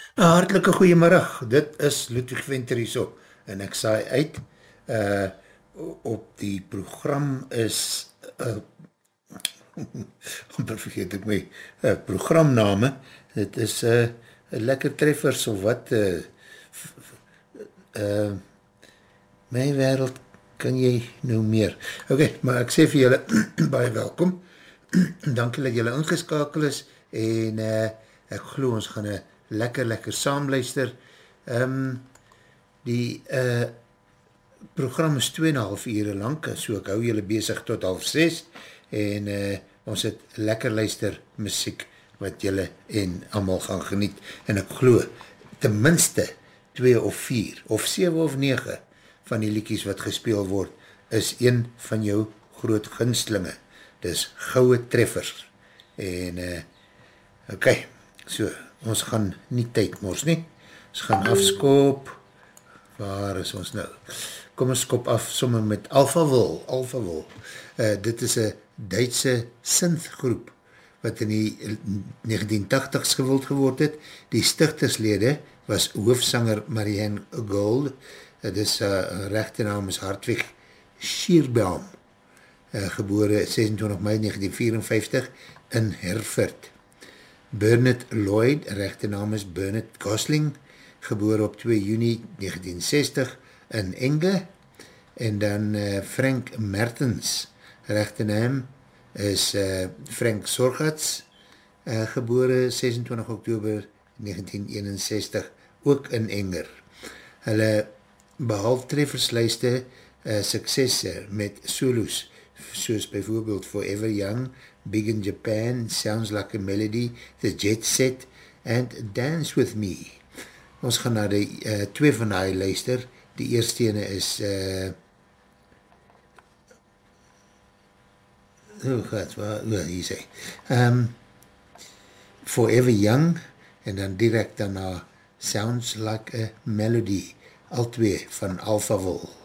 Hartelike goeiemiddag, dit is Ludwig Venter hier so, en ek saai uit, uh, op die program is, amper vergeet ek my programname, dit is lekker treffers of wat, my wereld kan jy nou meer. Ok, maar ek sê vir julle, baie welkom, dankie dat julle ingeskakel is, en ek glo ons gaan lekker saamluister. Die program is 2,5 ure lang, so ek hou julle bezig tot 5:30, en ons het lekker luister muziek, wat julle en allemaal gaan geniet, en ek glo, ten minste 2 of 4, of 7 of 9, van die liedjies wat gespeel word, is een van jou groot gunstlinge, dis goue treffers, en ok, so, ons gaan nie tyd mors nie, ons gaan afskop, waar is ons nou, kom ons skop af, sommer met Alphaville, dit is een Duitse synthgroep, wat in die 1980s gewild geword het, die stigterslede was hoofsanger Marianne Gold, dit is rechte naam is Hartwig Schierbaum, gebore 26 mei 1954 in Herford. Bernard Lloyd, rechte naam is Bernard Gosling, gebore op 2 juni 1960 in Enge, en dan Frank Mertens, rechte naam is Frank Sorgatz, gebore 26 oktober 1961, ook in Enger. Hulle behalve trefferslijste suksesse met solos, soos bijvoorbeeld Forever Young, Big in Japan, Sounds Like a Melody, The Jet Set, and Dance With Me. Ons gaan na die 2 van die luister. Die eerste ene is hier sê Forever Young, en dan direct daarna Sounds Like a Melody, al 2 van Alphaville.